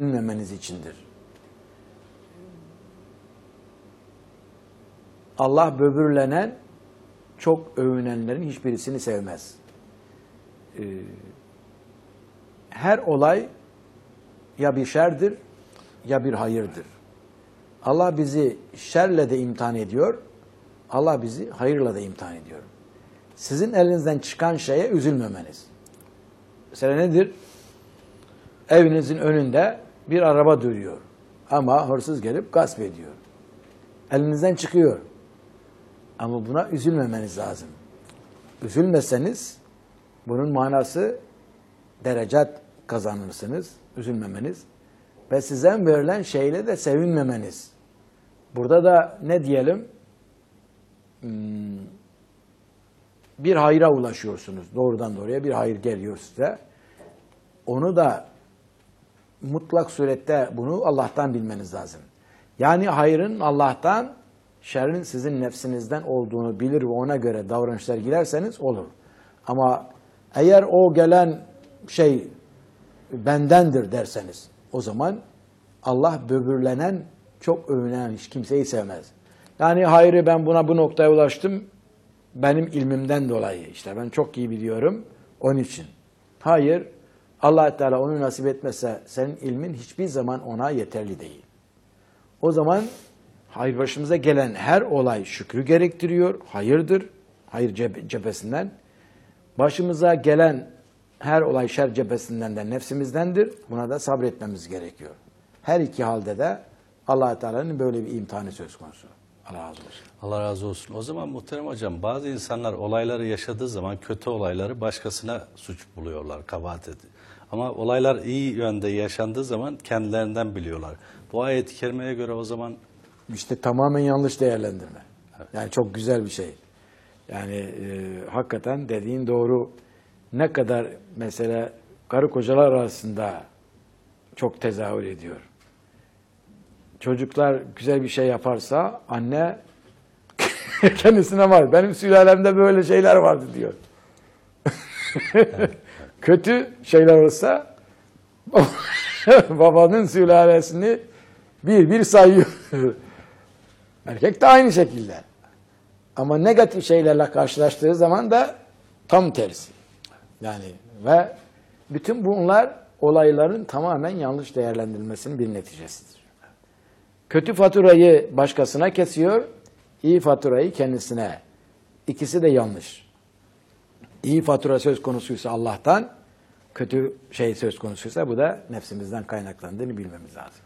sevinmemeniz içindir. Allah böbürlenen, çok övünenlerin hiçbirisini sevmez. Her olay ya bir şerdir ya bir hayırdır. Allah bizi şerle de imtihan ediyor, Allah bizi hayırla da imtihan ediyor. Sizin elinizden çıkan şeye üzülmemeniz. Mesela nedir? Evinizin önünde bir araba duruyor ama hırsız gelip gasp ediyor. Elinizden çıkıyor. Ama buna üzülmemeniz lazım. Üzülmeseniz bunun manası derecat kazanırsınız, üzülmemeniz ve size verilen şeyle de sevinmemeniz. Burada da ne diyelim? Bir hayra ulaşıyorsunuz. Doğrudan doğruya bir hayır geliyor size. Onu da mutlak surette bunu Allah'tan bilmeniz lazım. Yani hayrın Allah'tan, şerrin sizin nefsinizden olduğunu bilir ve ona göre davranışlar girerseniz olur. Ama eğer o gelen şey bendendir derseniz, o zaman Allah böbürlenen, çok övünen hiç kimseyi sevmez. Yani hayrı ben buna bu noktaya ulaştım, benim ilmimden dolayı, işte ben çok iyi biliyorum, onun için. Hayır, Allah Teala onu nasip etmezse senin ilmin hiçbir zaman ona yeterli değil. O zaman hayır, başımıza gelen her olay şükrü gerektiriyor, hayırdır, hayır cephesinden. Başımıza gelen her olay şer cephesinden de nefsimizdendir. Buna da sabretmemiz gerekiyor. Her iki halde de Allah Teala'nın böyle bir imtihanı söz konusu. Allah razı olsun. Allah razı olsun. O zaman muhterem hocam, bazı insanlar olayları yaşadığı zaman kötü olayları başkasına suç buluyorlar, kabahat ediyor. Ama olaylar iyi yönde yaşandığı zaman kendilerinden biliyorlar. Bu ayet-i kerimeye göre o zaman... İşte tamamen yanlış değerlendirme. Evet. Yani çok güzel bir şey. Yani hakikaten dediğin doğru. Ne kadar mesela karı kocalar arasında çok tezahür ediyor. Çocuklar güzel bir şey yaparsa anne kendisine var. Benim sülalemde böyle şeyler vardı diyor. Kötü şeyler olsa babanın sülalesini bir bir sayıyor. Erkek de aynı şekilde. Ama negatif şeylerle karşılaştığı zaman da tam tersi. Yani ve bütün bunlar olayların tamamen yanlış değerlendirilmesinin bir neticesidir. Kötü faturayı başkasına kesiyor, iyi faturayı kendisine. İkisi de yanlış. İyi fatura söz konusuysa Allah'tan, kötü şey söz konusuysa bu da nefsimizden kaynaklandığını bilmemiz lazım.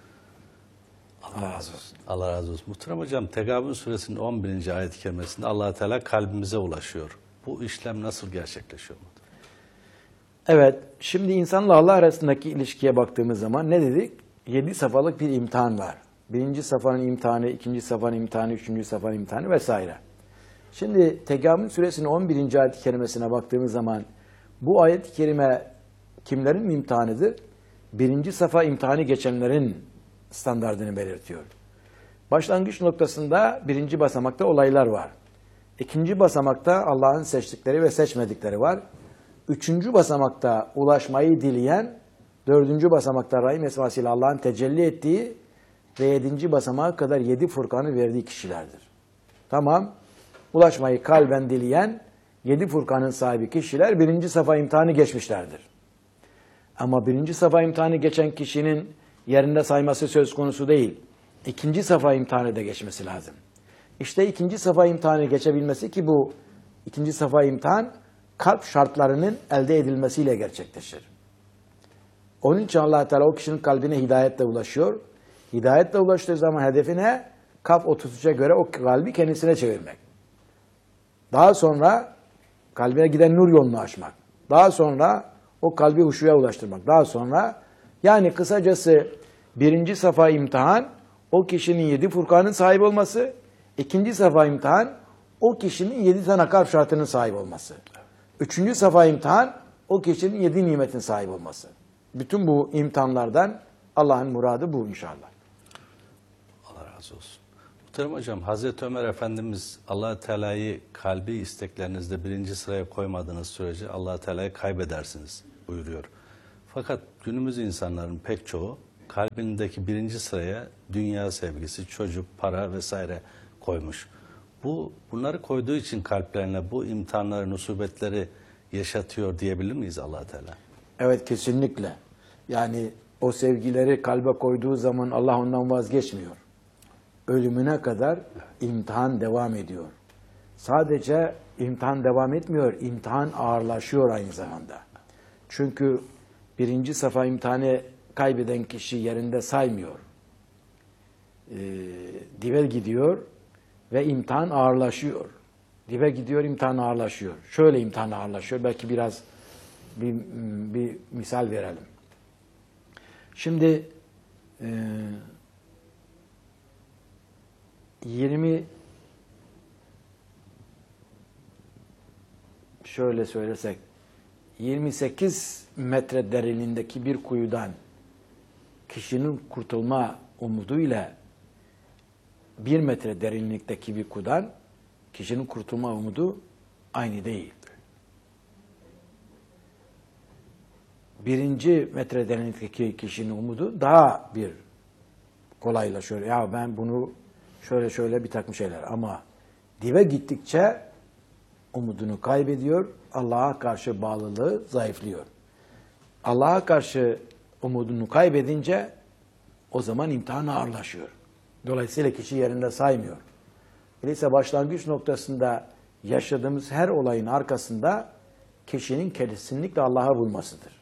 Allah razı olsun. Allah razı olsun. Muhterem hocam, Tegabün suresinin 11. ayet-i kerimesinde Allah Teala kalbimize ulaşıyor. Bu işlem nasıl gerçekleşiyor? Evet, şimdi insanla Allah arasındaki ilişkiye baktığımız zaman ne dedik? 7 safhalık bir imtihan var. Birinci safhanın imtihanı, ikinci safhanın imtihanı, üçüncü safhanın imtihanı vesaire. Şimdi Tegabün suresinin 11. ayet-i kerimesine baktığımız zaman bu ayet-i kerime kimlerin imtihanıdır? Birinci safa imtihanı geçenlerin standardını belirtiyor. Başlangıç noktasında birinci basamakta olaylar var. İkinci basamakta Allah'ın seçtikleri ve seçmedikleri var. Üçüncü basamakta ulaşmayı dileyen, dördüncü basamakta Rahim esmasıyla Allah'ın tecelli ettiği ve 7. basamağa kadar 7 Furkan'ı verdiği kişilerdir. Tamam, ulaşmayı kalben dileyen 7 Furkan'ın sahibi kişiler birinci safa imtihanı geçmişlerdir. Ama birinci safa imtihanı geçen kişinin yerinde sayması söz konusu değil. İkinci safa imtihanı da geçmesi lazım. İşte ikinci safa imtihanı geçebilmesi ki bu ikinci safa imtihan kalp şartlarının elde edilmesiyle gerçekleşir. Onun için Allah Teala o kişinin kalbine hidayetle ulaşıyor. Hidayetle ulaştığı zaman hedefine kalp 33'e göre o kalbi kendisine çevirmek. Daha sonra kalbine giden nur yolunu açmak. Daha sonra o kalbi huşuya ulaştırmak. Daha sonra yani kısacası birinci safa imtihan o kişinin 7 Furkan'ın sahibi olması. İkinci safa imtihan o kişinin 7 tane kalp şartının sahibi olması. Üçüncü safa imtihan o kişinin 7 nimetin sahibi olması. Bütün bu imtihanlardan Allah'ın muradı bu inşallah. Allah razı olsun. Muhterem hocam, Hazreti Ömer Efendimiz Allah-u Teala'yı kalbi isteklerinizde birinci sıraya koymadığınız sürece Allah-u Teala'yı kaybedersiniz buyuruyor. Fakat günümüz insanların pek çoğu kalbindeki birinci sıraya dünya sevgisi, çocuk, para vesaire koymuş. Bunları koyduğu için kalplerine bu imtihanları, musibetleri yaşatıyor diyebilir miyiz Allah Teala? Evet, kesinlikle. Yani o sevgileri kalbe koyduğu zaman Allah ondan vazgeçmiyor. Ölümüne kadar imtihan devam ediyor. Sadece imtihan devam etmiyor, imtihan ağırlaşıyor aynı zamanda. Çünkü birinci safa imtihanı kaybeden kişi yerinde saymıyor. Dibe gidiyor ve imtihan ağırlaşıyor. Dibe gidiyor, imtihan ağırlaşıyor. Şöyle imtihan ağırlaşıyor. Belki biraz bir misal verelim. Şimdi 20 şöyle söylesek 28 metre derinliğindeki bir kuyudan kişinin kurtulma umuduyla 1 metre derinlikteki bir kuyudan kişinin kurtulma umudu aynı değil. 1. metre derinlikteki kişinin umudu daha bir kolaylaşıyor. Ya ben bunu şöyle bir takım şeyler, ama dibe gittikçe umudunu kaybediyor. Allah'a karşı bağlılığı zayıflıyor. Allah'a karşı umudunu kaybedince o zaman imtihan ağırlaşıyor. Dolayısıyla kişi yerinde saymıyor. Öyleyse başlangıç noktasında yaşadığımız her olayın arkasında kişinin kesinlikle Allah'a bulmasıdır.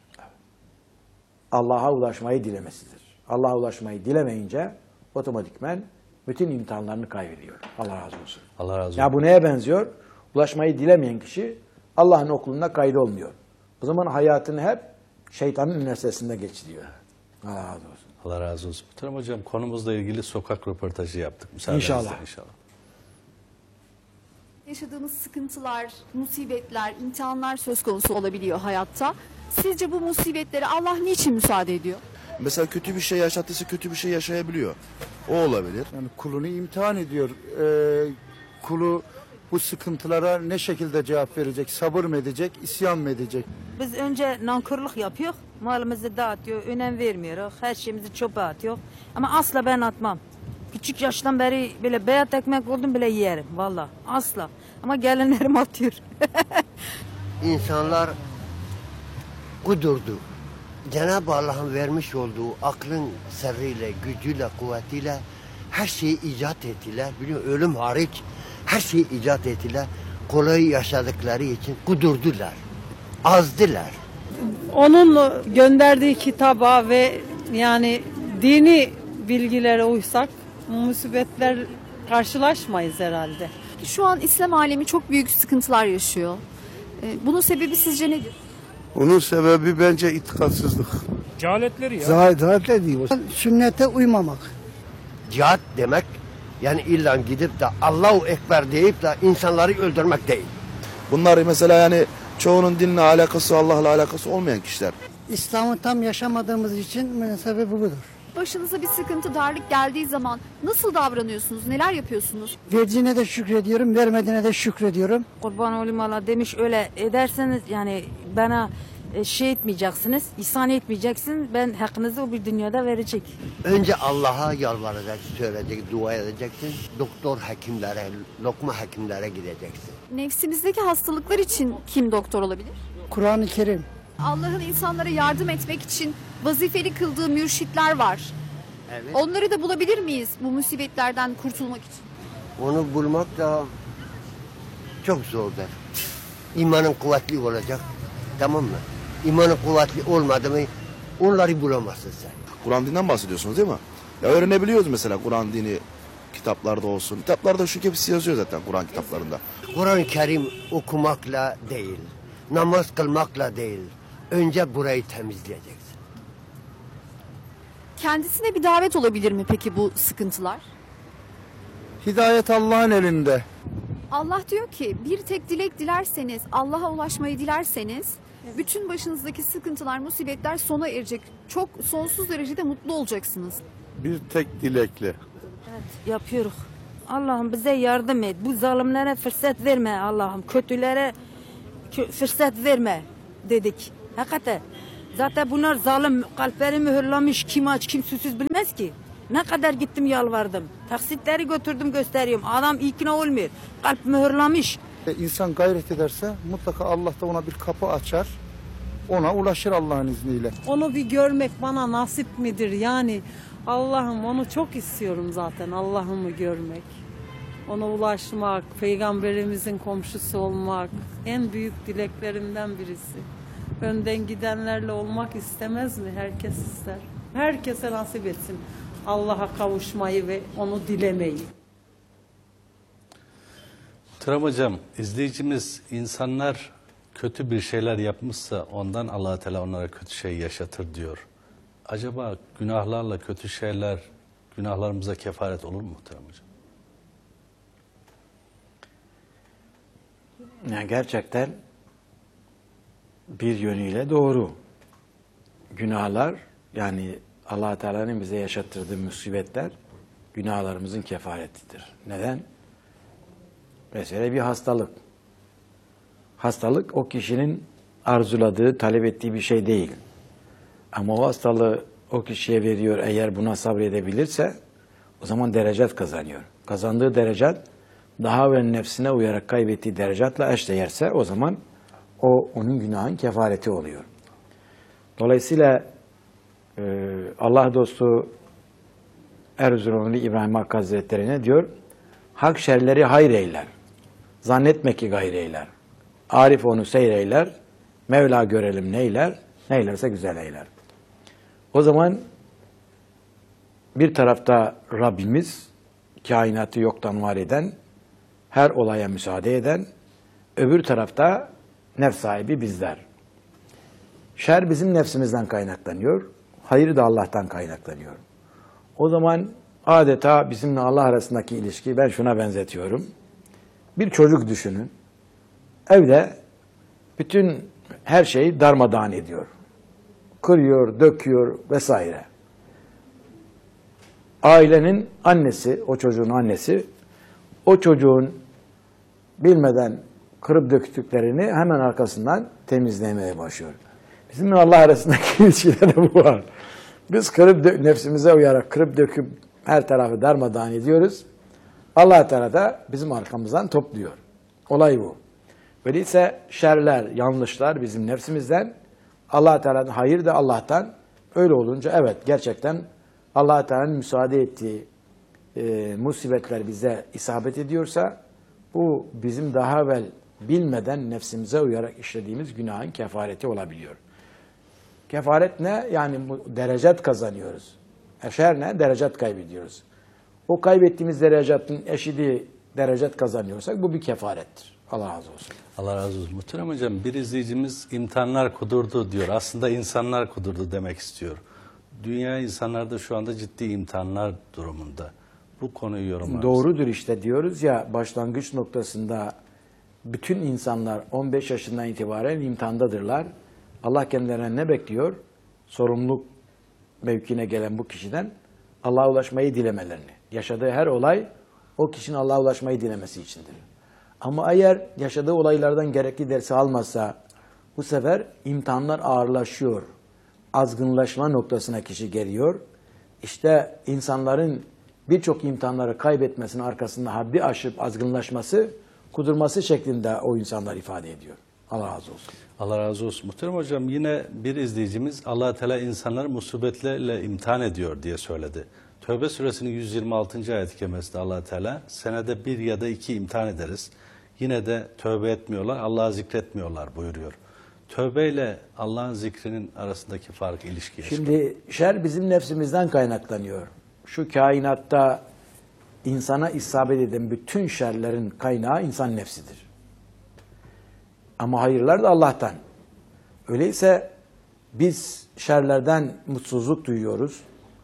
Allah'a ulaşmayı dilemesidir. Allah'a ulaşmayı dilemeyince otomatikmen bütün imtihanlarını kaybediyor. Allah razı olsun. Allah razı olsun. Ya bu neye benziyor? Ulaşmayı dilemeyen kişi Allah'ın okulunda kaydolmuyor. O zaman hayatını hep şeytanın üniversitesinde geçiriyor. Allah razı olsun. Allah razı olsun. Muhterem hocam, konumuzla ilgili sokak röportajı yaptık. Müsaadenizle İnşallah. inşallah. Yaşadığımız sıkıntılar, musibetler, imtihanlar söz konusu olabiliyor hayatta. Sizce bu musibetlere Allah niçin müsaade ediyor? Mesela kötü bir şey yaşattıysa kötü bir şey yaşayabiliyor. O olabilir. Yani kulunu imtihan ediyor. Kulu bu sıkıntılara ne şekilde cevap verecek? Sabır mı edecek, isyan mı edecek? Biz önce nankörlük yapıyor, malımızı dağıtıyor, önem vermiyoruz, her şeyimizi çöpe atıyor. Ama asla ben atmam. Küçük yaştan beri böyle beyaz ekmek oldum bile yerim valla, asla. Ama gelinlerim atıyor. İnsanlar kudurdu. Cenab-ı Allah'ın vermiş olduğu aklın sırrıyla, gücüyle, kuvvetiyle her şeyi icat ettiler. Biliyor musun? Ölüm hariç her şeyi icat ettiler. Kolay yaşadıkları için kudurdular. Azdılar. Onun gönderdiği kitaba ve yani dini bilgilere uysak musibetler karşılaşmayız herhalde. Şu an İslam alemi çok büyük sıkıntılar yaşıyor. Bunun sebebi sizce nedir? Onun sebebi bence itikatsızlık. Cehaletleri ya. Zaten değil. Sünnete uymamak. Cihat demek yani illa gidip de Allahu Ekber deyip de insanları öldürmek değil. Bunlar mesela yani çoğunun dinle alakası, Allah'la alakası olmayan kişiler. İslam'ı tam yaşamadığımız için sebebi budur. Başınıza bir sıkıntı, darlık geldiği zaman nasıl davranıyorsunuz, neler yapıyorsunuz? Verdiğine de şükrediyorum, vermediğine de şükrediyorum. Kurban olayım Allah demiş, öyle ederseniz yani bana şey etmeyeceksiniz, ihsan etmeyeceksin, ben hakkınızı o bir dünyada verecek. Önce Allah'a yalvaracaksın, söyleyeceksin, dua edeceksin. Doktor hekimlere, lokma hekimlere gideceksin. Nefsimizdeki hastalıklar için kim doktor olabilir? Kur'an-ı Kerim. Allah'ın insanlara yardım etmek için vazifeli kıldığı mürşitler var. Evet. Onları da bulabilir miyiz bu musibetlerden kurtulmak için? Onu bulmak da çok zordur. İmanın kuvvetli olacak, tamam mı? İmanın kuvvetli olmadı mı onları bulamazsın sen. Kur'an dininden bahsediyorsunuz değil mi? Ya öğrenebiliyoruz mesela Kur'an dini kitaplarda olsun. Kitaplarda şu hepsi yazıyor zaten Kur'an kitaplarında. Kur'an-ı Kerim okumakla değil, namaz kılmakla değil. Önce burayı temizleyeceksin. Kendisine bir davet olabilir mi peki bu sıkıntılar? Hidayet Allah'ın elinde. Allah diyor ki bir tek dilek dilerseniz, Allah'a ulaşmayı dilerseniz bütün başınızdaki sıkıntılar, musibetler sona erecek. Çok sonsuz derecede mutlu olacaksınız. Bir tek dilekle. Evet, yapıyoruz. Allah'ım bize yardım et, bu zalimlere fırsat verme Allah'ım, kötülere fırsat verme dedik. Hakikaten Zaten bunlar zalim, kalpleri mühürlemiş, kim aç kim susuz bilmez ki. Ne kadar gittim yalvardım. Taksitleri götürdüm gösteriyorum. Adam ikna olmuyor. Kalp mühürlemiş. İnsan gayret ederse mutlaka Allah da ona bir kapı açar. Ona ulaşır Allah'ın izniyle. Onu bir görmek bana nasip midir? Yani Allah'ım onu çok istiyorum zaten, Allah'ımı görmek. Ona ulaşmak, Peygamberimizin komşusu olmak en büyük dileklerimden birisi. Önden gidenlerle olmak istemez mi? Herkes ister. Herkese nasip etsin Allah'a kavuşmayı ve onu dilemeyi. Muhterem Hocam, izleyicimiz insanlar kötü bir şeyler yapmışsa ondan Allah-u Teala onlara kötü şey yaşatır diyor. Acaba günahlarla kötü şeyler günahlarımıza kefaret olur mu Muhterem Hocam? Yani gerçekten bir yönüyle doğru. Günahlar, yani Allah Teala'nın bize yaşattırdığı musibetler günahlarımızın kefaretidir. Neden? Mesela bir hastalık. Hastalık o kişinin arzuladığı, talep ettiği bir şey değil. Ama o hastalığı o kişiye veriyor, eğer buna sabredebilirse o zaman derecat kazanıyor. Kazandığı derecat daha evvel nefsine uyarak kaybettiği derecatla eşdeğerse o zaman o onun günahın kefareti oluyor. Dolayısıyla Allah dostu Erzurumlu İbrahim Hakkı Hazretleri ne diyor? Hak şerleri hayır eyler. Zannetme ki gayr eyler. Arif onu seyreyler. Mevla görelim neyler. Neylerse güzel eyler. O zaman bir tarafta Rabbimiz, kainatı yoktan var eden, her olaya müsaade eden, öbür tarafta nefs sahibi bizler. Şer bizim nefsimizden kaynaklanıyor, hayır da Allah'tan kaynaklanıyor. O zaman adeta bizimle Allah arasındaki ilişkiyi ben şuna benzetiyorum. Bir çocuk düşünün, evde bütün her şeyi darmadağın ediyor. Kırıyor, döküyor vesaire. Ailenin annesi, o çocuğun annesi, o çocuğun bilmeden kırıp döktüklerini hemen arkasından temizlemeye başlıyor. Bizimle Allah arasındaki ilişkide de bu var. Biz nefsimize uyarak kırıp döküp her tarafı darmadağın ediyoruz. Allah Teala da bizim arkamızdan topluyor. Olay bu. Öyleyse şerler, yanlışlar bizim nefsimizden, Allah Teala'nın hayır da Allah'tan. Öyle olunca evet gerçekten Allah Teala'nın müsaade ettiği musibetler bize isabet ediyorsa bu bizim daha evvel bilmeden nefsimize uyarak işlediğimiz günahın kefareti olabiliyor. Kefaret ne? Yani derecat kazanıyoruz. Şer ne? Derecat kaybediyoruz. O kaybettiğimiz derecatın eşidi derecat kazanıyorsak bu bir kefarettir. Allah razı olsun. Allah razı olsun. Muhterem Hocam, bir izleyicimiz imtihanlar kudurdu diyor. Aslında insanlar kudurdu demek istiyor. Dünya insanlarda şu anda ciddi imtihanlar durumunda. Bu konuyu yorumlar. Doğrudur işte diyoruz ya, başlangıç noktasında bütün insanlar 15 yaşından itibaren imtihandadırlar. Allah kendilerine ne bekliyor? Sorumluluk mevkine gelen bu kişiden Allah'a ulaşmayı dilemelerini. Yaşadığı her olay o kişinin Allah'a ulaşmayı dilemesi içindir. Ama eğer yaşadığı olaylardan gerekli dersi almazsa bu sefer imtihanlar ağırlaşıyor. Azgınlaşma noktasına kişi geliyor. İşte insanların birçok imtihanları kaybetmesinin arkasında haddi aşıp azgınlaşması, kudurması şeklinde o insanlar ifade ediyor. Allah razı olsun. Allah razı olsun. Muhterem Hocam, yine bir izleyicimiz Allah Teala insanları musibetlerle imtihan ediyor diye söyledi. Tövbe suresinin 126. ayet-i kerimesinde Allah Teala senede 1 ya da 2 imtihan ederiz. Yine de tövbe etmiyorlar, Allah'ı zikretmiyorlar buyuruyor. Tövbe ile Allah'ın zikrinin arasındaki fark, ilişki. Şimdi şer bizim nefsimizden kaynaklanıyor. Şu kainatta insana isabet eden bütün şerlerin kaynağı insan nefsidir. Ama hayırlar da Allah'tan. Öyleyse biz şerlerden mutsuzluk duyuyoruz.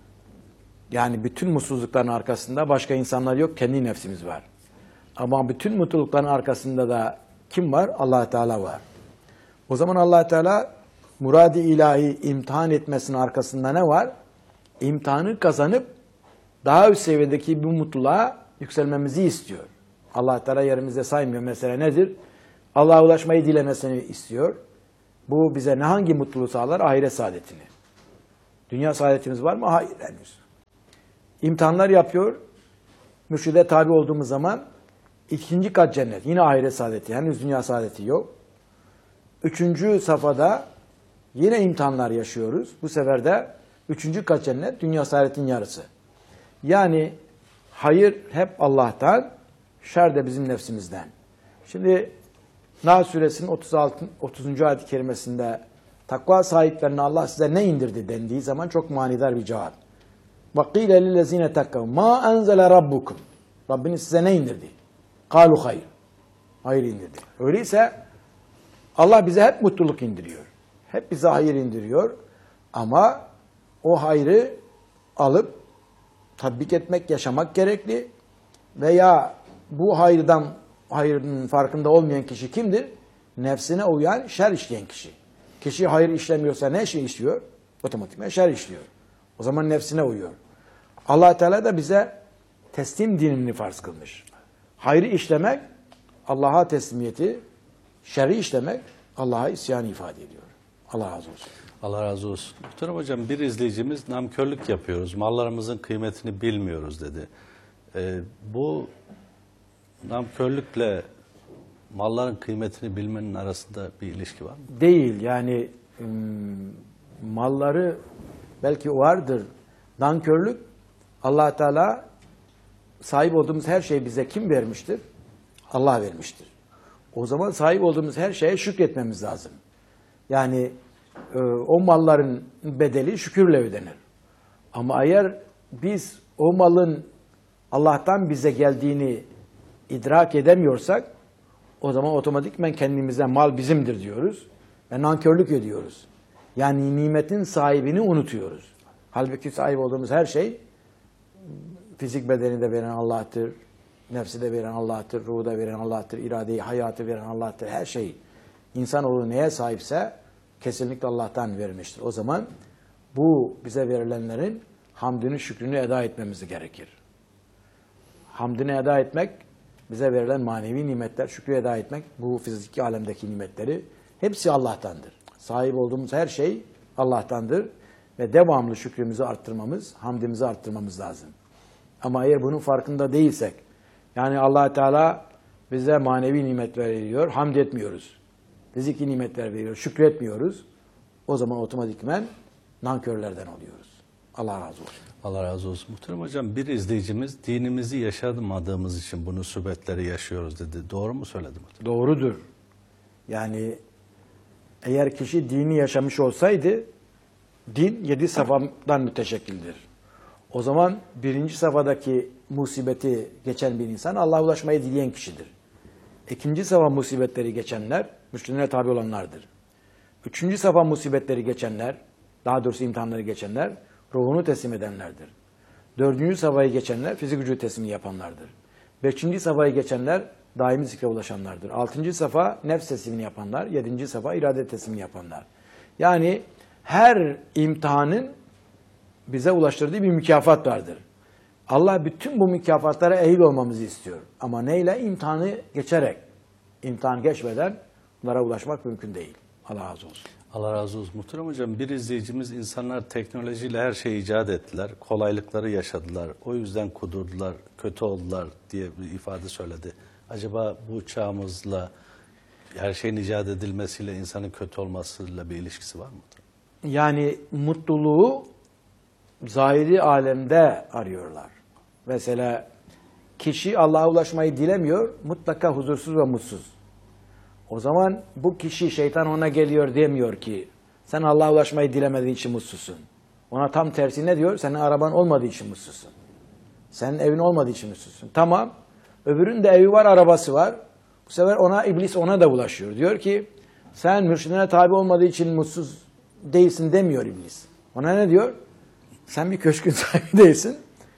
Yani bütün mutsuzlukların arkasında başka insanlar yok, kendi nefsimiz var. Ama bütün mutlulukların arkasında da kim var? Allah Teala var. O zaman Allah Teala murad-ı ilahi imtihan etmesinin arkasında ne var? İmtihanı kazanıp daha üst seviyedeki bir mutluluğa yükselmemizi istiyor. Allah Teala yerimizde saymıyor. Mesela nedir? Allah'a ulaşmayı dilemesini istiyor. Bu bize hangi mutluluğu sağlar? Ahiret saadetini. Dünya saadetimiz var mı? Hayır henüz. İmtihanlar yapıyor. Mürşide tabi olduğumuz zaman ikinci kat cennet. Yine ahiret saadeti. Henüz dünya saadeti yok. Üçüncü safhada yine imtihanlar yaşıyoruz. Bu sefer de üçüncü kat cennet. Dünya saadetinin yarısı. Yani hayır hep Allah'tan, şer de bizim nefsimizden. Şimdi Nahl suresinin 30. ayet-i kerimesinde takva sahiplerine Allah size ne indirdi dendiği zaman çok manidar bir cevap. وَقِيلَ لِلَّذ۪ينَ تَكَّوْا مَا أَنْزَلَ رَبُّكُمْ Rabbiniz size ne indirdi? قَالُوا hayır. Hayır indirdi. Öyleyse Allah bize hep mutluluk indiriyor. Hep bize hayır indiriyor. Ama o hayrı alıp tatbik etmek, yaşamak gerekli. Veya bu hayrın farkında olmayan kişi kimdir? Nefsine uyan, şer işleyen kişi. Kişi hayır işlemiyorsa ne şey işliyor? Otomatikman şer işliyor. O zaman nefsine uyuyor. Allah Teala da bize teslim dinini farz kılmış. Hayrı işlemek Allah'a teslimiyeti, şerri işlemek Allah'a isyanı ifade ediyor. Allah razı olsun. Allah razı olsun. Muhterem hocam, bir izleyicimiz namkörlük yapıyoruz, mallarımızın kıymetini bilmiyoruz dedi. Bu namkörlükle malların kıymetini bilmenin arasında bir ilişki var mı? Değil yani malları belki vardır. Nankörlük Allah Teala sahip olduğumuz her şeyi bize kim vermiştir? Allah vermiştir. O zaman sahip olduğumuz her şeye şükretmemiz lazım. Yani o malların bedeli şükürle ödenir. Ama eğer biz o malın Allah'tan bize geldiğini idrak edemiyorsak o zaman otomatikmen kendimize mal bizimdir diyoruz ve nankörlük ediyoruz. Yani nimetin sahibini unutuyoruz. Halbuki sahip olduğumuz her şey fizik bedeni de veren Allah'tır, nefsi de veren Allah'tır, ruhu da veren Allah'tır, iradeyi, hayatı veren Allah'tır. Her şey insanoğlu neye sahipse kesinlikle Allah'tan vermiştir. O zaman bu bize verilenlerin hamdini, şükrünü eda etmemiz gerekir. Hamdini eda etmek, bize verilen manevi nimetler, şükrü eda etmek, bu fiziki alemdeki nimetleri hepsi Allah'tandır. Sahip olduğumuz her şey Allah'tandır ve devamlı şükrümüzü arttırmamız, hamdimizi arttırmamız lazım. Ama eğer bunun farkında değilsek, yani Allah Teala bize manevi nimetler veriyor, hamd etmiyoruz. Fiziki nimetler veriyor, şükretmiyoruz. O zaman otomatikmen nankörlerden oluyoruz. Allah razı olsun. Allah razı olsun. Muhterem hocam, bir izleyicimiz dinimizi yaşamadığımız için bu musibetleri yaşıyoruz dedi. Doğru mu söyledi muhterem? Doğrudur. Yani eğer kişi dini yaşamış olsaydı din 7 safhadan müteşekkildir. O zaman 1. safhadaki musibeti geçen bir insan Allah'a ulaşmayı dileyen kişidir. 2. safha musibetleri geçenler müşterine tabi olanlardır. 3. safha musibetleri geçenler, daha doğrusu imtihanları geçenler ruhunu teslim edenlerdir. 4. safhayı geçenler fizik gücü teslimi yapanlardır. 5. safhayı geçenler daimi zikre ulaşanlardır. 6. safha nefs teslimini yapanlar, 7. safha irade teslimini yapanlar. Yani her imtihanın bize ulaştırdığı bir mükafat vardır. Allah bütün bu mükafatlara ehil olmamızı istiyor. Ama neyle? İmtihanı geçerek. İmtihan geçmeden bunlara ulaşmak mümkün değil. Allah razı olsun. Allah razı olsun. Muhterem hocam, bir izleyicimiz insanlar teknolojiyle her şeyi icat ettiler. Kolaylıkları yaşadılar. O yüzden kudurdular, kötü oldular diye bir ifade söyledi. Acaba bu çağımızla her şeyin icat edilmesiyle insanın kötü olmasıyla bir ilişkisi var mı? Yani mutluluğu zahiri alemde arıyorlar. Mesela kişi Allah'a ulaşmayı dilemiyor, mutlaka huzursuz ve mutsuz. O zaman bu kişi şeytan ona geliyor demiyor ki sen Allah'a ulaşmayı dilemediğin için mutsuzsun. Ona tam tersi ne diyor? Senin araban olmadığı için mutsuzsun. Senin evin olmadığı için mutsuzsun. Tamam. Öbürünün de evi var, arabası var. Bu sefer iblis ona da ulaşıyor. Diyor ki sen mürşidine tabi olmadığı için mutsuz değilsin demiyor iblis. Ona ne diyor? Sen bir köşkün sahibi değilsin.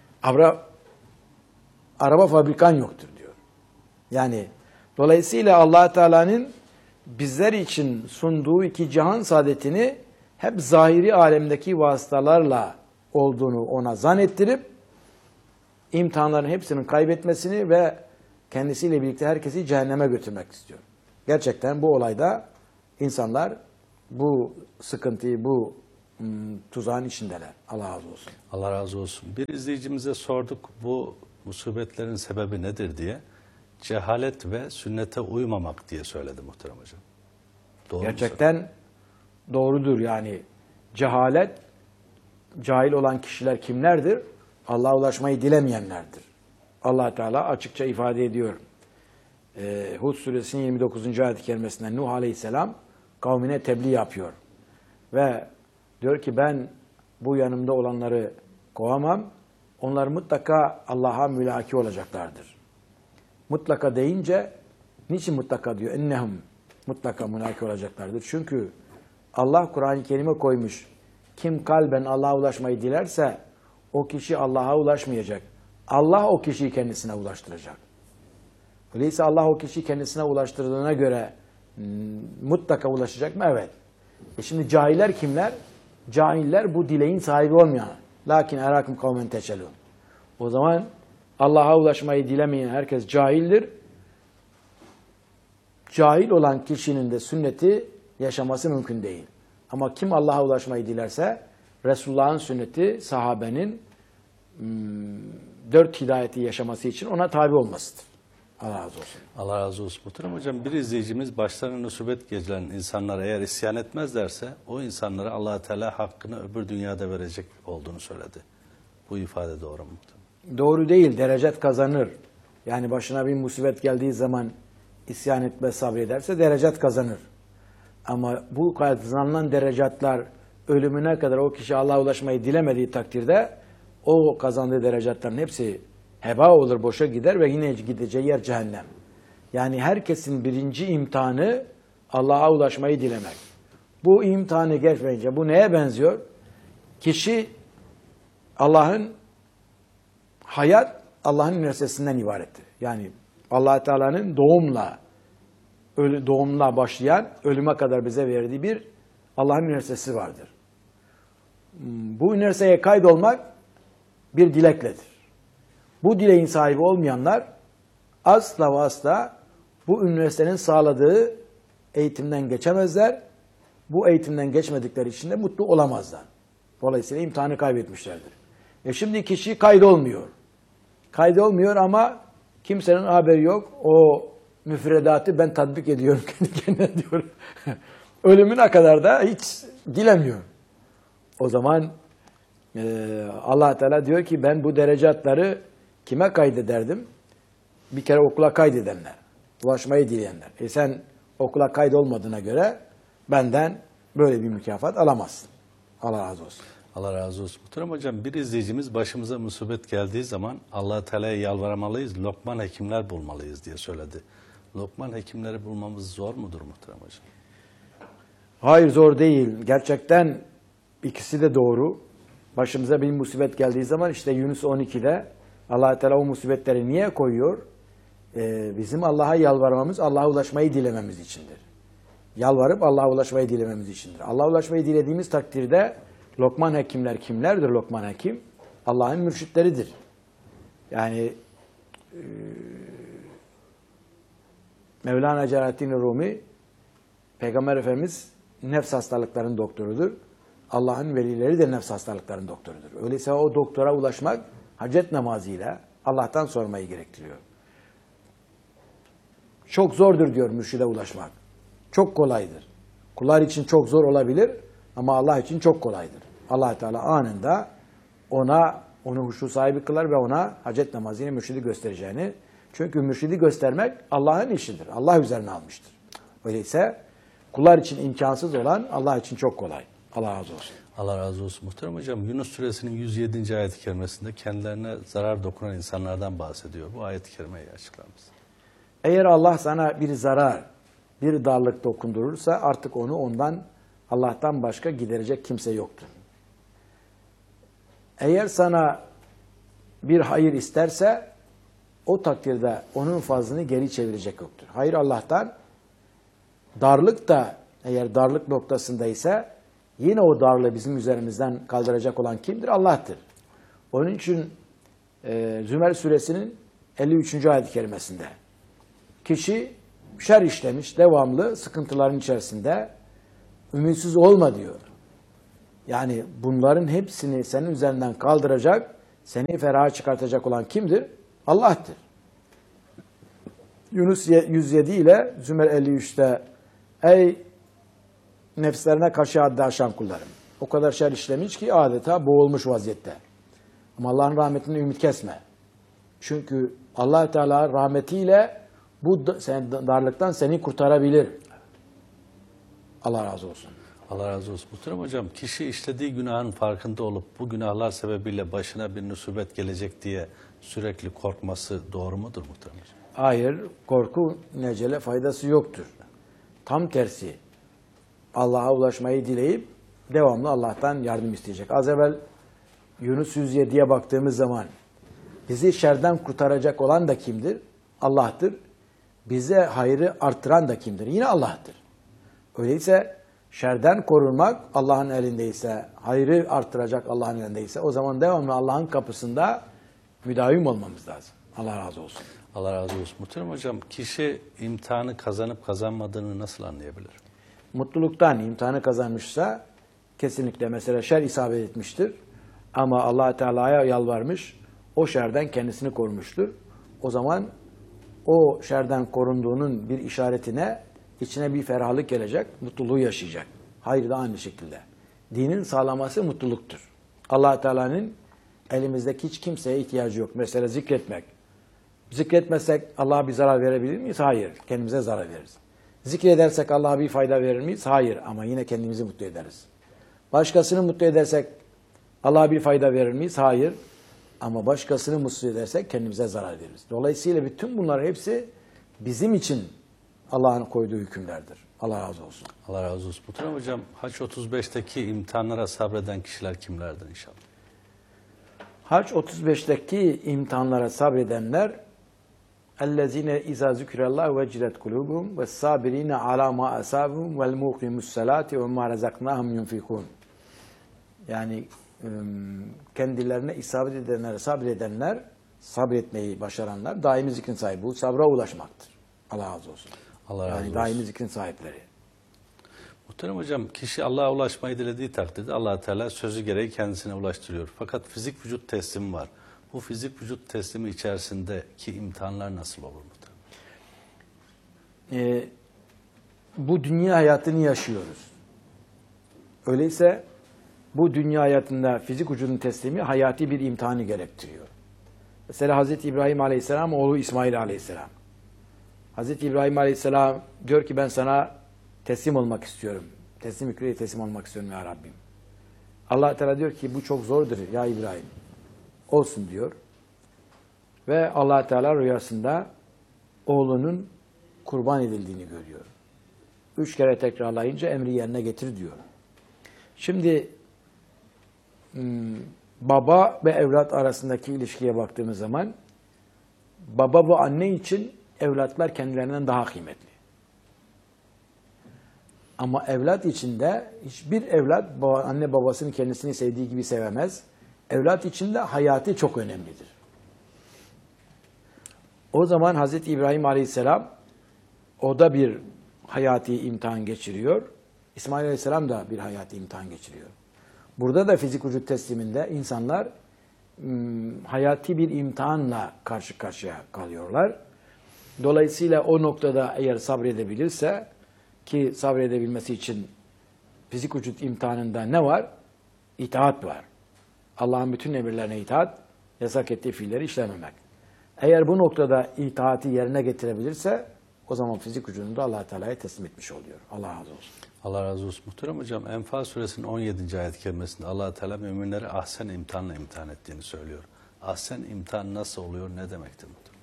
Araba fabrikan yoktur diyor. Yani dolayısıyla Allah Teala'nın bizler için sunduğu 2 cihan saadetini hep zahiri alemdeki vasıtalarla olduğunu ona zannettirip imtihanların hepsinin kaybetmesini ve kendisiyle birlikte herkesi cehenneme götürmek istiyor. Gerçekten bu olayda insanlar bu sıkıntıyı, bu tuzağın içindeler. Allah razı olsun. Allah razı olsun. Bir izleyicimize sorduk bu musibetlerin sebebi nedir diye. Cehalet ve sünnete uymamak diye söyledi muhterem hocam. Doğru mu Gerçekten doğrudur yani. Cehalet, cahil olan kişiler kimlerdir? Allah'a ulaşmayı dilemeyenlerdir. Allah Teala açıkça ifade ediyor. Hud suresinin 29. ayet-i kerimesinde Nuh Aleyhisselam kavmine tebliğ yapıyor. Ve diyor ki ben bu yanımda olanları kovamam. Onlar mutlaka Allah'a mülaki olacaklardır. Mutlaka deyince niçin mutlaka diyor? Ennehum mutlaka mülaki olacaklardır. Çünkü Allah Kur'an-ı Kerim'e koymuş. Kim kalben Allah'a ulaşmayı dilerse o kişi Allah'a ulaşmayacak. Allah o kişiyi kendisine ulaştıracak. Öyleyse Allah o kişiyi kendisine ulaştırdığına göre mutlaka ulaşacak mı? Evet. Şimdi cahiller kimler? Cahiller bu dileğin sahibi olmayan. Lakin erakum kavmen teçelun. O zaman Allah'a ulaşmayı dilemeyen herkes cahildir. Cahil olan kişinin de sünneti yaşaması mümkün değil. Ama kim Allah'a ulaşmayı dilerse Resulullah'ın sünneti sahabenin 4 hidayeti yaşaması için ona tabi olmasıdır. Allah razı olsun. Allah razı olsun. Muhterem hocam bir izleyicimiz başlarına musibet gelen insanlar eğer isyan etmezlerse o insanlara Allah Teala hakkını öbür dünyada verecek olduğunu söyledi. Bu ifade doğru mu? Doğru değil. Derecet kazanır. Yani başına bir musibet geldiği zaman isyan etme sabrederse derecet kazanır. Ama bu kazanılan derecatlar ölümüne kadar o kişi Allah'a ulaşmayı dilemediği takdirde o kazandığı derecatların hepsi heba olur, boşa gider ve yine gideceği yer cehennem. Yani herkesin birinci imtihanı Allah'a ulaşmayı dilemek. Bu imtihanı geçmeyince bu neye benziyor? Kişi Allah'ın hayat Allah'ın üniversitesinden ibarettir. Yani Allah Teala'nın doğumla başlayan ölüme kadar bize verdiği bir Allah'ın üniversitesi vardır. Bu üniversiteye kaydolmak bir dilekledir. Bu dileğin sahibi olmayanlar asla ve asla bu üniversitenin sağladığı eğitimden geçemezler. Bu eğitimden geçmedikleri için de mutlu olamazlar. Dolayısıyla imtihanı kaybetmişlerdir. Şimdi kişi kaydolmuyor. Kaydolmuyor ama kimsenin haberi yok. O müfredatı ben tatbik ediyorum kendi kendine diyor. Ölümüne kadar da hiç dilemiyor. O zaman Allah Teala diyor ki ben bu derecatları kime kaydederdim? Bir kere okula kaydedenler, ulaşmayı dileyenler. Sen okula kaydolmadığına göre benden böyle bir mükafat alamazsın. Allah razı olsun. Allah razı olsun. Muhterem hocam bir izleyicimiz başımıza musibet geldiği zaman Allah Teala'ya yalvarmalıyız, Lokman hekimler bulmalıyız diye söyledi. Lokman hekimleri bulmamız zor mudur muhterem hocam? Hayır zor değil. Gerçekten ikisi de doğru. Başımıza bir musibet geldiği zaman işte Yunus 12'de Allah Teala o musibetleri niye koyuyor? Bizim Allah'a yalvarmamız, Allah'a ulaşmayı dilememiz içindir. Yalvarıp Allah'a ulaşmayı dilememiz içindir. Allah'a ulaşmayı dilediğimiz takdirde Lokman hekimler kimlerdir Lokman hekim? Allah'ın mürşitleridir. Yani Mevlana Celaleddin Rumi Peygamber Efendimiz nefs hastalıklarının doktorudur. Allah'ın velileri de nefs hastalıklarının doktorudur. Öyleyse o doktora ulaşmak hacet namazıyla Allah'tan sormayı gerektiriyor. Çok zordur diyor mürşide ulaşmak. Çok kolaydır. Kullar için çok zor olabilir ama Allah için çok kolaydır. Allah Teala anında onu huşu sahibi kılar ve ona hacet namazıyla mürşidi göstereceğini. Çünkü mürşidi göstermek Allah'ın işidir. Allah üzerine almıştır. Öyleyse kullar için imkansız olan Allah için çok kolay. Allah razı olsun. Allah razı olsun. Muhterem hocam Yunus suresinin 107. ayet-i kerimesinde kendilerine zarar dokunan insanlardan bahsediyor. Bu ayet-i kerimeyi açıklar mısın? Eğer Allah sana bir zarar, bir darlık dokundurursa artık onu ondan Allah'tan başka giderecek kimse yoktur. Eğer sana bir hayır isterse o takdirde onun fazlını geri çevirecek yoktur. Hayır Allah'tan, darlık da eğer darlık noktasındaysa yine o darlığı bizim üzerimizden kaldıracak olan kimdir? Allah'tır. Onun için Zümer suresinin 53. ayet-i kerimesinde kişi şer işlemiş, devamlı sıkıntıların içerisinde Ümitsiz olma diyor. Yani bunların hepsini senin üzerinden kaldıracak, seni feraha çıkartacak olan kimdir? Allah'tır. Yunus 107 ile Zümer 53'te ey nefslerine karşı haddi aşan kullarım. O kadar şer işlemiş ki adeta boğulmuş vaziyette. Ama Allah'ın rahmetinden ümit kesme. Çünkü Allah Teala rahmetiyle bu darlıktan seni kurtarabilir. Allah razı olsun. Allah razı olsun. Muhterem hocam, kişi işlediği günahın farkında olup bu günahlar sebebiyle başına bir musibet gelecek diye sürekli korkması doğru mudur muhterem hocam? Hayır, korku necele faydası yoktur. Tam tersi. Allah'a ulaşmayı dileyip devamlı Allah'tan yardım isteyecek. Az evvel Yunus 107'ye baktığımız zaman bizi şerden kurtaracak olan da kimdir? Allah'tır. Bize hayrı arttıran da kimdir? Yine Allah'tır. Öyleyse şerden korunmak Allah'ın elindeyse, hayrı arttıracak Allah'ın elindeyse o zaman devamlı Allah'ın kapısında müdavim olmamız lazım. Allah razı olsun. Allah razı olsun. Muhterem hocam, kişi imtihanı kazanıp kazanmadığını nasıl anlayabilir? Mutluluktan imtihanı kazanmışsa kesinlikle mesela şer isabet etmiştir. Ama Allah Teala'ya yalvarmış, o şerden kendisini korumuştur. O zaman o şerden korunduğunun bir işaretine içine bir ferahlık gelecek, mutluluğu yaşayacak. Hayır da aynı şekilde. Dinin sağlaması mutluluktur. Allah Teala'nın elimizdeki hiç kimseye ihtiyacı yok. Mesela zikretmek. Zikretmezsek Allah'a bir zarar verebilir miyiz? Hayır. Kendimize zarar veririz. Zikredersek Allah'a bir fayda verir miyiz? Hayır. Ama yine kendimizi mutlu ederiz. Başkasını mutlu edersek Allah'a bir fayda verir miyiz? Hayır. Ama başkasını mutsuz edersek kendimize zarar veririz. Dolayısıyla bütün bunlar hepsi bizim için Allah'ın koyduğu hükümlerdir. Allah razı olsun. Allah razı olsun. Muhterem hocam, Hac 35'teki imtihanlara sabreden kişiler kimlerdir inşallah? Hac 35'teki imtihanlara sabredenler اَلَّذ۪ينَ اِذَا ذُكِرَ اللّٰهُ وَجِلَتْ قُلُوبُهُمْ وَالصَّابِر۪ينَ عَلَى مَا أَسَابُهُمْ وَالْمُقِيمُ الصَّلَاةِ وَمَّا رَزَقْنَاهُمْ يُنْفِقُونَ. Yani kendilerine isabet edenlere sabredenler, sabretmeyi başaranlar daimi zikrin sahibi. Bu sabra ulaşmaktır. Allah razı olsun. Allah razı olsun. Daimi zikrin sahipleri. Muhterem hocam, kişi Allah'a ulaşmayı dilediği takdirde Allah Teala sözü gereği kendisine ulaştırıyor. Fakat fizik vücut teslimi var. Bu fizik vücut teslimi içerisindeki imtihanlar nasıl olur muhterem? Bu dünya hayatını yaşıyoruz. Öyleyse bu dünya hayatında fizik vücudun teslimi hayati bir imtihanı gerektiriyor. Mesela Hazreti İbrahim Aleyhisselam oğlu İsmail Aleyhisselam. Hazreti İbrahim Aleyhisselam diyor ki ben sana teslim olmak istiyorum. Teslim olmak istiyorum ya Rabbim. Allah Teala diyor ki bu çok zordur ya İbrahim. Olsun diyor. Ve Allah Teala rüyasında oğlunun kurban edildiğini görüyor. 3 kere tekrarlayınca emri yerine getir diyor. Şimdi baba ve evlat arasındaki ilişkiye baktığımız zaman baba ve anne için evlatlar kendilerinden daha kıymetli. Ama evlat içinde hiçbir evlat anne babasının kendisini sevdiği gibi sevemez. Evlat içinde hayatı çok önemlidir. O zaman Hazreti İbrahim Aleyhisselam o da bir hayati imtihan geçiriyor. İsmail Aleyhisselam da bir hayati imtihan geçiriyor. Burada da fizik vücut tesliminde insanlar hayati bir imtihanla karşı karşıya kalıyorlar. Dolayısıyla o noktada eğer sabredebilirse ki sabredebilmesi için fizik vücut imtihanında ne var? İtaat var. Allah'ın bütün emirlerine itaat, yasak ettiği fiilleri işlememek. Eğer bu noktada itaati yerine getirebilirse o zaman fizik vücudunu da Allah Teala'ya teslim etmiş oluyor. Allah razı olsun. Allah razı olsun. Muhterem hocam, Enfal suresinin 17. ayet-i kerimesinde Allah Teala müminleri ahsen imtihanla imtihan ettiğini söylüyor. Ahsen imtihan nasıl oluyor, ne demektir muhterem?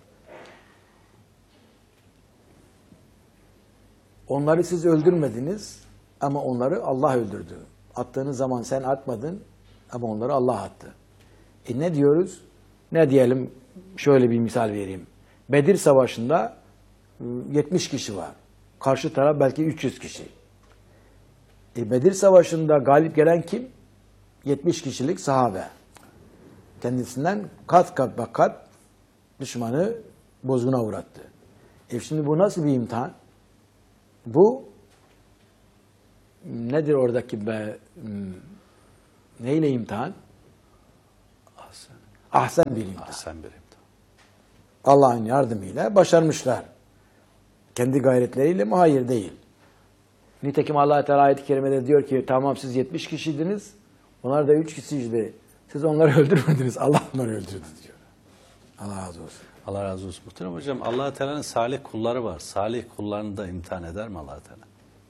Onları siz öldürmediniz ama onları Allah öldürdü. Attığınız zaman sen atmadın ama onları Allah attı. Ne diyoruz? Ne diyelim? Şöyle bir misal vereyim. Bedir Savaşı'nda 70 kişi var. Karşı taraf belki 300 kişi. Bedir Savaşı'nda galip gelen kim? 70 kişilik sahabe. Kendisinden kat düşmanı bozguna uğrattı. Şimdi bu nasıl bir imtihan? Bu nedir oradaki neyle imtihan? Ahsen bir imtihan. Ahsen bir imtihan. Allah'ın yardımıyla başarmışlar. Kendi gayretleriyle mi? Hayır, değil. Nitekim Allah Teala ayet-i kerimede diyor ki tamam siz 70 kişiydiniz. Onlar da 3 kişiydi. Siz onları öldürmediniz. Allah onları öldürdü diyor. Allah razı olsun. Allah razı olsun. Muhterem hocam, Allah Teala'nın salih kulları var. Salih kullarını da imtihan eder mi Allah Teala?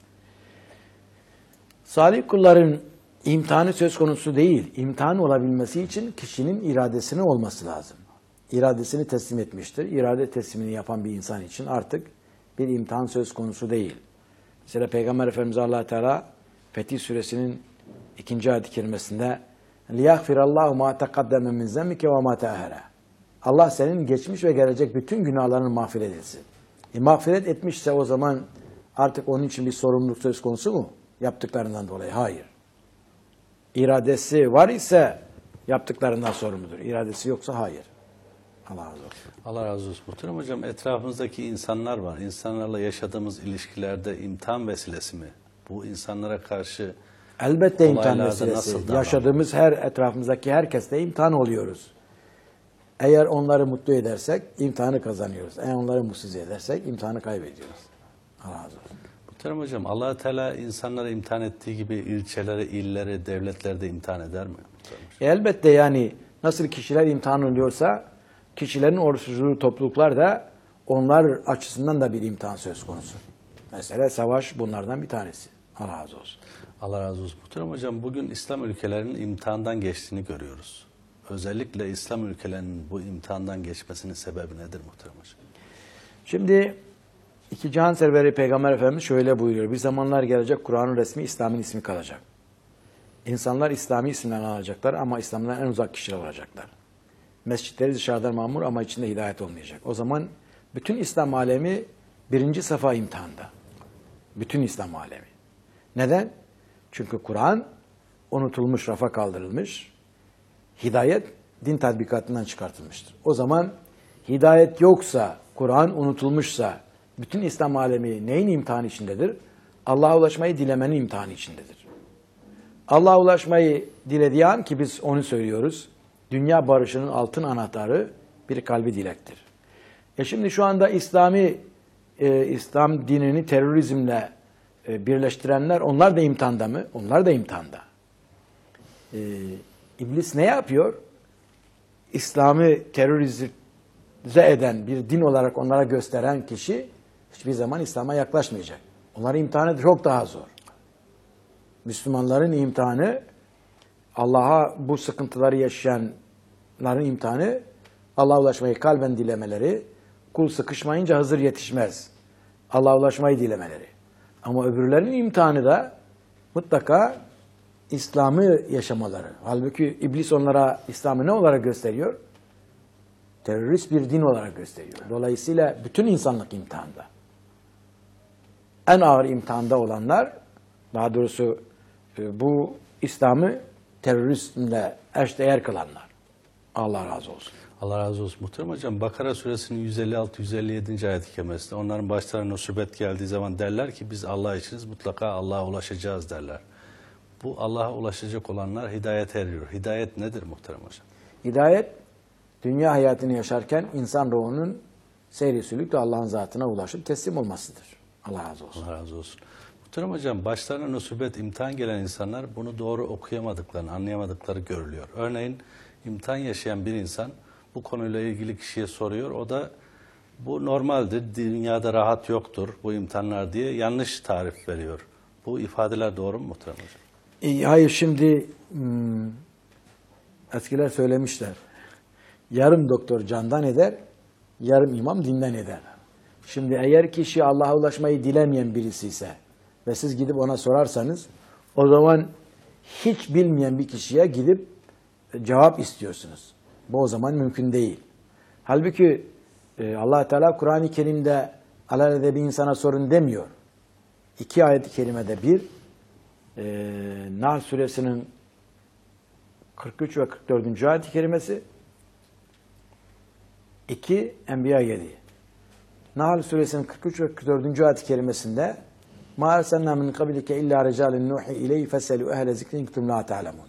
Salih kulların imtihanı söz konusu değil. İmtihan olabilmesi için kişinin iradesinin olması lazım. İradesini teslim etmiştir. İrade teslimini yapan bir insan için artık bir imtihan söz konusu değil. Mesela Peygamber Efendimiz Allah Teala Fetih Suresinin 2. ayet-i kerimesinde لِيَغْفِرَ اللّٰهُ مَا تَقَدَّمَ مِنْ زَمِّكَ وَمَا تَأَهَرَ. Allah senin geçmiş ve gelecek bütün günahlarını mağfiret etsin. Mağfiret etmişse o zaman artık onun için bir sorumluluk söz konusu mu? Yaptıklarından dolayı. Hayır. İradesi var ise yaptıklarından sorumludur. İradesi yoksa hayır. Allah razı olsun. Allah razı olsun. Muhterem hocam, etrafımızdaki insanlar var. İnsanlarla yaşadığımız ilişkilerde imtihan vesilesi mi? Bu insanlara karşı elbette imtihan olaylarda meselesi. nasıl Yaşadığımız her etrafımızdaki herkesle imtihan oluyoruz. Eğer onları mutlu edersek imtihanı kazanıyoruz. Eğer onları mutsuz edersek imtihanı kaybediyoruz. Allah razı olsun. Muhterem hocam, Allah Teala insanları imtihan ettiği gibi ilçeleri, illeri, devletleri de imtihan eder mi? Elbette yani nasıl kişiler imtihan oluyorsa kişilerin oluşturduğu topluluklar da onlar açısından da bir imtihan söz konusu. Mesela savaş bunlardan bir tanesi. Allah razı olsun. Allah razı olsun. Muhterem hocam, bugün İslam ülkelerinin imtihandan geçtiğini görüyoruz. Özellikle İslam ülkelerinin bu imtihandan geçmesinin sebebi nedir muhterem hocam? Şimdi iki cihan serveri Peygamber Efendimiz şöyle buyuruyor. Bir zamanlar gelecek Kur'an'ın resmi İslam'ın ismi kalacak. İnsanlar İslami isimden alacaklar ama İslam'dan en uzak kişiler olacaklar. Mescitleri dışarıdan mamur ama içinde hidayet olmayacak. O zaman bütün İslam alemi birinci safa imtihanda. Bütün İslam alemi. Neden? Çünkü Kur'an unutulmuş, rafa kaldırılmış. Hidayet din tatbikatından çıkartılmıştır. O zaman hidayet yoksa, Kur'an unutulmuşsa bütün İslam alemi neyin imtihanı içindedir? Allah'a ulaşmayı dilemenin imtihanı içindedir. Allah'a ulaşmayı dilediği an ki biz onu söylüyoruz. Dünya barışının altın anahtarı bir kalbi dilektir. Şimdi şu anda İslam dinini terörizmle birleştirenler onlar da imtihanda mı? Onlar da imtihanda. İblis ne yapıyor? İslam'ı terörize eden bir din olarak onlara gösteren kişi hiçbir zaman İslam'a yaklaşmayacak. Onların imtihanı çok daha zor. Müslümanların imtihanı, Allah'a bu sıkıntıları yaşayanların imtihanı, Allah'a ulaşmayı kalben dilemeleri, kul sıkışmayınca Hızır yetişmez. Allah'a ulaşmayı dilemeleri. Ama öbürlerinin imtihanı da mutlaka İslam'ı yaşamaları. Halbuki iblis onlara İslam'ı ne olarak gösteriyor? Terörist bir din olarak gösteriyor. Dolayısıyla bütün insanlık imtihanda. En ağır imtihanda olanlar, daha doğrusu bu İslam'ı terörizmle eşdeğer kılanlar. Allah razı olsun. Allah razı olsun. Muhterem hocam, Bakara suresinin 156-157. ayet-i kerimesinde onların başlarına musibet geldiği zaman derler ki biz Allah içiniz, mutlaka Allah'a ulaşacağız derler. Bu Allah'a ulaşacak olanlar hidayet eriyor. Hidayet nedir muhterem hocam? Hidayet, dünya hayatını yaşarken insan ruhunun seyri sülükle Allah'ın zatına ulaşıp teslim olmasıdır. Allah razı olsun. Allah razı olsun. Muhterem hocam, başlarına musibet, imtihan gelen insanlar bunu doğru okuyamadıklarını, anlayamadıkları görülüyor. Örneğin imtihan yaşayan bir insan bu konuyla ilgili kişiye soruyor. O da bu normaldir, dünyada rahat yoktur bu imtihanlar diye yanlış tarif veriyor. Bu ifadeler doğru mu muhterem hocam? Hayır, şimdi eskiler söylemişler. Yarım doktor candan eder, yarım imam dinden eder. Şimdi eğer kişi Allah'a ulaşmayı dilemeyen birisi ise ve siz gidip ona sorarsanız o zaman hiç bilmeyen bir kişiye gidip cevap istiyorsunuz. Bu o zaman mümkün değil. Halbuki Allah Teala Kur'an-ı Kerim'de alelade bir insana sorun demiyor. 2 ayet-i kerimede bir Nahl suresinin 43 ve 44. ayet-i kerimesi, 2 Enbiya 7. Nahl suresinin 43 ve 44. ayet-i kerimesinde Ma arsalna min qablike illa ricalen nuhi ileyhi feselu ehle zikrin kuntum la ta'lemun.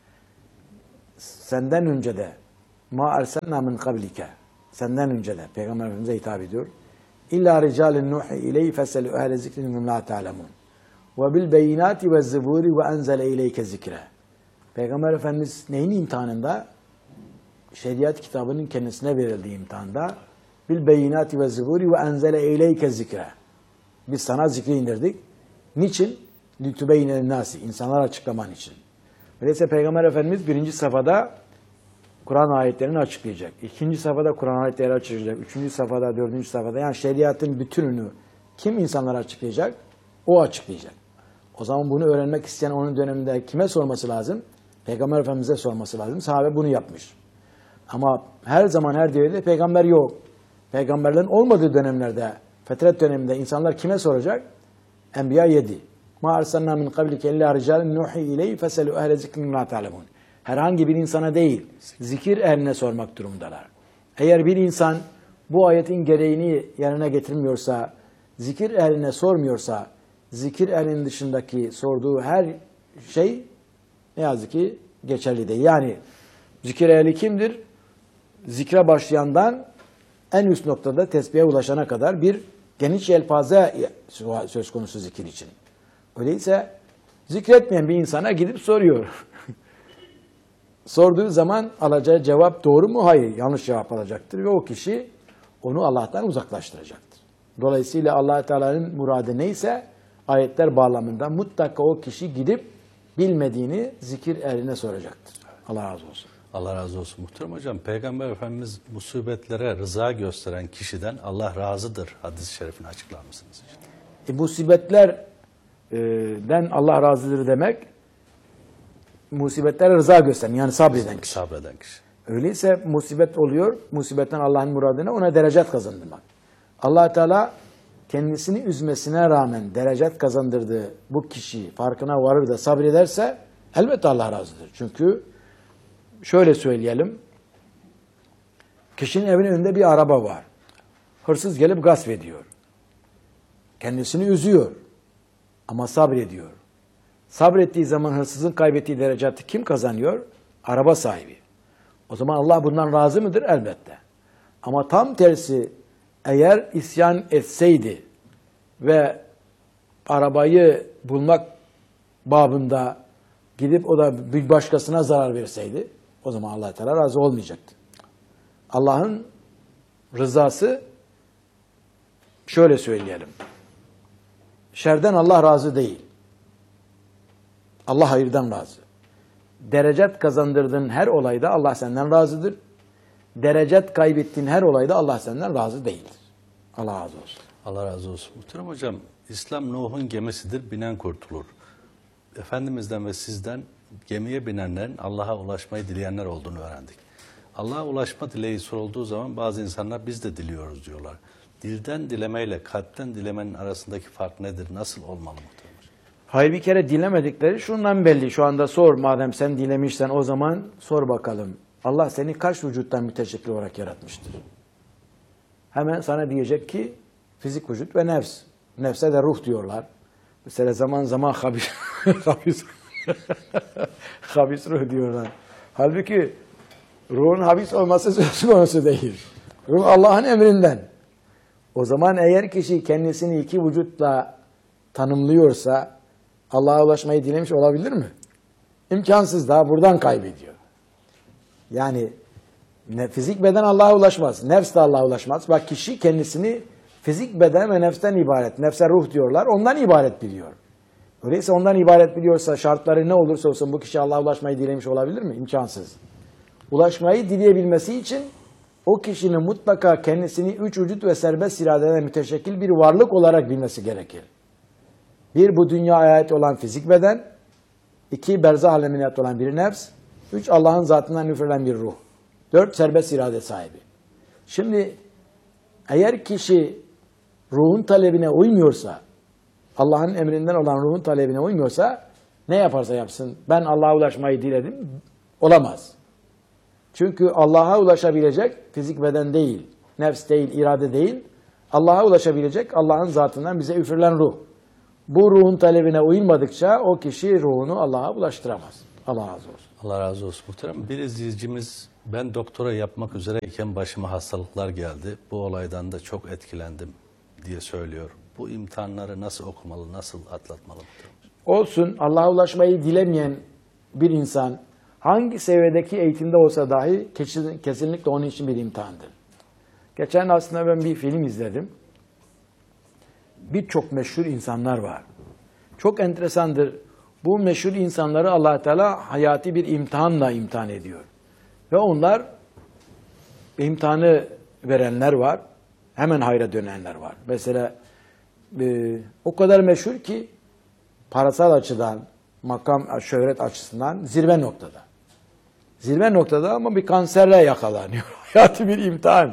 Senden önce de ma arsalna min qablike, senden önce de Peygamber Efendimiz'e hitap ediyor. İlla ricalen nuhi ileyhi feselu ehle zikrin kuntum la ta'lemun. Ve bil beyinati ve zeburi ve enzele ileyke zikre. Peygamber Efendimiz neyin imtihanında? Şeriat kitabının kendisine verildiği imtihanda. Bil beyinati ve zeburi ve enzele ileyke zikre. Biz sana zikri indirdik. Niçin? Litübeyne nasi, insanlara açıklaman için. Öyleyse Peygamber Efendimiz birinci safhada Kur'an ayetlerini açıklayacak. İkinci safhada Kur'an ayetleri açıklayacak. Üçüncü safhada, dördüncü safhada, yani şeriatın bütününü kim insanlara açıklayacak? O açıklayacak. O zaman bunu öğrenmek isteyen onun döneminde kime sorması lazım? Peygamber Efendimiz'e sorması lazım. Sahabe bunu yapmış. Ama her zaman her devirde peygamber yok. Peygamberlerin olmadığı dönemlerde, fetret döneminde insanlar kime soracak? Enbiya 7. Ma arsalna min qablike illa ricalen nuhi ileyhi feselu ehle zikrin la ta'lemun. Herhangi bir insana değil, zikir ehline sormak durumundalar. Eğer bir insan bu ayetin gereğini yerine getirmiyorsa, zikir ehline sormuyorsa, zikir ehlinin dışındaki sorduğu her şey ne yazık ki geçerli değil. Yani zikir ehli kimdir? Zikre başlayandan en üst noktada tesbihe ulaşana kadar bir geniş yelpaze söz konusu zikir için. Öyleyse zikretmeyen bir insana gidip soruyor. Sorduğu zaman alacağı cevap doğru mu? Hayır. Yanlış cevap alacaktır ve o kişi onu Allah'tan uzaklaştıracaktır. Dolayısıyla Allah Teala'nın muradı neyse ayetler bağlamında mutlaka o kişi gidip bilmediğini zikir ehline soracaktır. Allah razı olsun. Allah razı olsun muhterem hocam. Peygamber Efendimiz musibetlere rıza gösteren kişiden Allah razıdır hadis-i şerifini açıklar mısınız? Musibetlerden Allah razıdır demek musibetlere rıza gösteren yani sabreden kişi. Sabreden kişi. Öyleyse musibet oluyor. Musibetten Allah'ın muradına ona derecet kazandırmak. Allah Teala kendisini üzmesine rağmen derecet kazandırdığı bu kişi farkına varır da sabrederse elbette Allah razıdır. Çünkü şöyle söyleyelim. Kişinin evinin önünde bir araba var. Hırsız gelip gasp ediyor. Kendisini üzüyor. Ama sabrediyor. Sabrettiği zaman hırsızın kaybettiği derecatı kim kazanıyor? Araba sahibi. O zaman Allah bundan razı mıdır? Elbette. Ama tam tersi eğer isyan etseydi ve arabayı bulmak babında gidip o da bir başkasına zarar verseydi o zaman Allah Teala razı olmayacaktı. Allah'ın rızası şöyle söyleyelim. Şerden Allah razı değil. Allah hayırdan razı. Derecet kazandırdığın her olayda Allah senden razıdır. Derecet kaybettiğin her olayda Allah senden razı değildir. Allah razı olsun. Allah razı olsun. Muhterem hocam, İslam Nuh'un gemisidir, binen kurtulur. Efendimizden ve sizden gemiye binenlerin Allah'a ulaşmayı dileyenler olduğunu öğrendik. Allah'a ulaşma dileği sorulduğu zaman bazı insanlar biz de diliyoruz diyorlar. Dilden dilemeyle kalpten dilemenin arasındaki fark nedir? Nasıl olmalı muhterem hocam? Hayır, bir kere dilemedikleri şundan belli. Şu anda sor, madem sen dilemişsen o zaman sor bakalım. Allah seni kaç vücuttan müteşekkil olarak yaratmıştır? Hemen sana diyecek ki fizik vücut ve nefs. Nefse de ruh diyorlar. Mesela zaman zaman habis ruh diyorlar. Halbuki ruhun habis olması söz konusu değil. Ruh Allah'ın emrinden. O zaman eğer kişi kendisini iki vücutla tanımlıyorsa Allah'a ulaşmayı dilemiş olabilir mi? İmkansız, daha buradan kaybediyor. Yani fizik beden Allah'a ulaşmaz. Nefs de Allah'a ulaşmaz. Bak kişi kendisini fizik beden ve nefsten ibaret. Nefse ruh diyorlar. Ondan ibaret biliyor. Öyleyse ondan ibaret biliyorsa şartları ne olursa olsun bu kişi Allah'a ulaşmayı dilemiş olabilir mi? İmkansız. Ulaşmayı dileyebilmesi için o kişinin mutlaka kendisini üç vücut ve serbest iradeden müteşekkil bir varlık olarak bilmesi gerekir. Bir, bu dünyaya ait olan fizik beden. İki, berzah alemine ait olan bir nefs. Üç, Allah'ın zatından üfürülen bir ruh. Dört, serbest irade sahibi. Şimdi eğer kişi ruhun talebine uymuyorsa, Allah'ın emrinden olan ruhun talebine uymuyorsa ne yaparsa yapsın ben Allah'a ulaşmayı diledim olamaz. Çünkü Allah'a ulaşabilecek fizik beden değil, nefs değil, irade değil. Allah'a ulaşabilecek Allah'ın zatından bize üfürülen ruh. bu ruhun talebine uymadıkça o kişi ruhunu Allah'a ulaştıramaz. Allah razı olsun. Allah razı olsun muhterem. Bir izleyicimiz, ben doktora yapmak üzereyken başıma hastalıklar geldi. Bu olaydan da çok etkilendim diye söylüyor. Bu imtihanları nasıl okumalı, nasıl atlatmalı muhterem? Olsun, Allah'a ulaşmayı dilemeyen bir insan hangi seviyedeki eğitimde olsa dahi kesinlikle onun için bir imtihandır. Geçen aslında ben bir film izledim. Birçok meşhur insanlar var. Çok enteresandır. Bu meşhur insanları Allah Teala hayati bir imtihanla imtihan ediyor. Ve onlar imtihanı verenler var. Hemen hayra dönenler var. Mesela o kadar meşhur ki parasal açıdan, makam, şöhret açısından zirve noktada. Zirve noktada ama bir kanserle yakalanıyor. Hayati bir imtihan.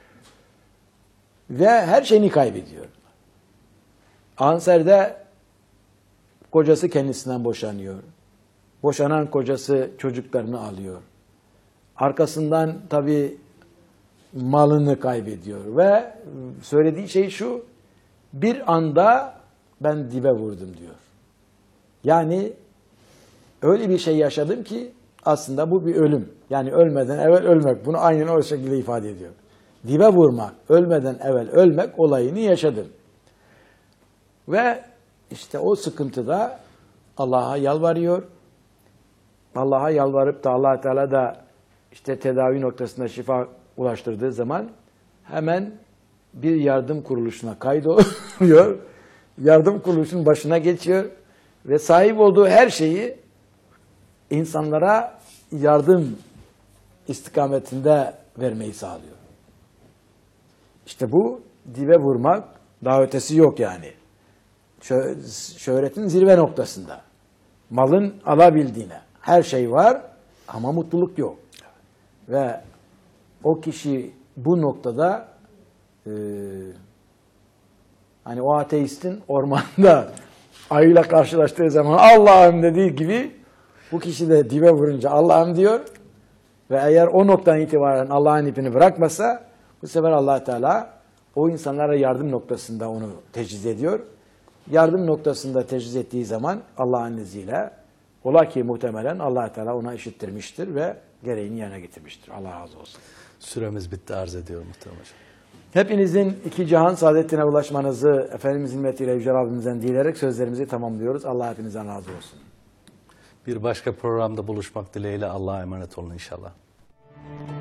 Ve her şeyini kaybediyor. Kanser'de kocası kendisinden boşanıyor. Boşanan kocası çocuklarını alıyor. Arkasından tabii malını kaybediyor. Ve söylediği şey şu, bir anda ben dibe vurdum diyor. Yani öyle bir şey yaşadım ki aslında bu bir ölüm. Yani ölmeden evvel ölmek. Bunu aynen o şekilde ifade ediyor. Dibe vurmak, ölmeden evvel ölmek olayını yaşadım. Ve işte o sıkıntıda Allah'a yalvarıyor. Allah'a yalvarıp da Allah Teala da işte tedavi noktasında şifa ulaştırdığı zaman hemen bir yardım kuruluşuna kaydoluyor. Yardım kuruluşunun başına geçiyor ve sahip olduğu her şeyi insanlara yardım istikametinde vermeyi sağlıyor. İşte bu dibe vurmak, daha ötesi yok yani. Şöhretin zirve noktasında. Malın alabildiğine. Her şey var ama mutluluk yok. Ve o kişi bu noktada hani o ateistin ormanda ayıyla karşılaştığı zaman Allah'ım dediği gibi bu kişi de dibe vurunca Allah'ım diyor ve eğer o noktadan itibaren Allah'ın ipini bırakmasa bu sefer Allah Teala o insanlara yardım noktasında onu teçhiz ediyor. Yardım noktasında teçhiz ettiği zaman Allah'ın izniyle ola ki muhtemelen Allah Teala ona işittirmiştir ve gereğini yerine getirmiştir. Allah razı olsun. Süremiz bitti, arz ediyorum muhterem hocam. Hepinizin iki cihan saadetine ulaşmanızı Efendimizin himmetiyle Yüce Rabbimizden dileyerek sözlerimizi tamamlıyoruz. Allah hepinizden razı olsun. Bir başka programda buluşmak dileğiyle Allah'a emanet olun inşallah.